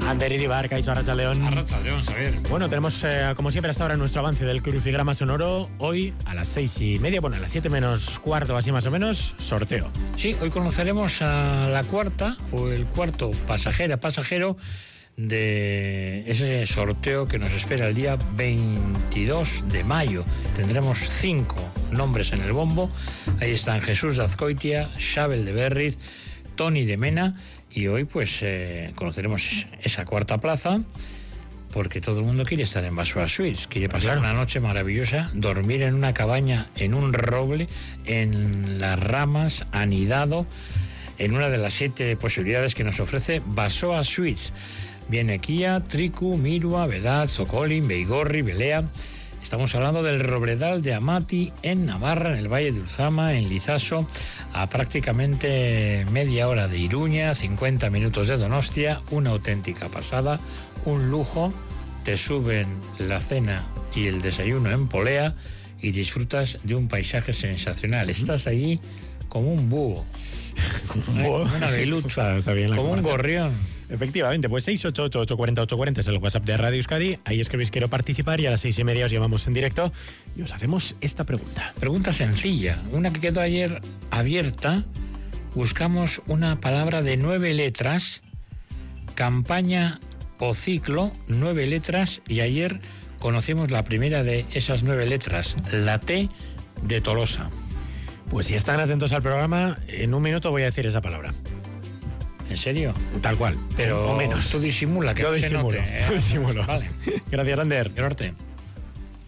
Ander Iribar, Kaixo, Arratsaldeon. Arratsaldeon, Xavier. Bueno, tenemos como siempre hasta ahora nuestro avance del crucigrama sonoro. Hoy a las 6:30, bueno, a las 7 menos cuarto, así más o menos, sorteo. Sí, hoy conoceremos a la cuarta o el cuarto pasajero de ese sorteo que nos espera el día 22 de mayo. Tendremos 5 nombres en el bombo. Ahí están Jesús de Azcoitia, Xabel de Berriz, Tony de Mena, y hoy pues conoceremos esa cuarta plaza, porque todo el mundo quiere estar en Basoa Suites, quiere pasar una noche maravillosa, dormir en una cabaña, en un roble, en las ramas, anidado, en una de las 7 posibilidades que nos ofrece Basoa Suites. Viene Kia, Tricu, Mirua, Vedad, Socolin, Beigorri, Belea. Estamos hablando del Robledal de Amati, en Navarra, en el Valle de Ulzama, en Lizaso, a prácticamente media hora de Iruña, 50 minutos de Donostia, una auténtica pasada, un lujo. Te suben la cena y el desayuno en polea y disfrutas de un paisaje sensacional. Estás allí como un búho, como una velucha, está bien, como un gorrión. Efectivamente, pues 688-840-840 es el WhatsApp de Radio Euskadi. Ahí escribís quiero participar y a las 6:30 os llamamos en directo y os hacemos esta pregunta. Pregunta sencilla, una que quedó ayer abierta. Buscamos una palabra de 9 letras, campaña o ciclo, 9 letras, y ayer conocimos la primera de esas 9 letras, la T de Tolosa. Pues si están atentos al programa, en un minuto voy a decir esa palabra. ¿En serio? Tal cual, pero o menos. Tú disimula, que Yo no se disimulo, note. disimulo. Vale. Gracias, Ander. Norte.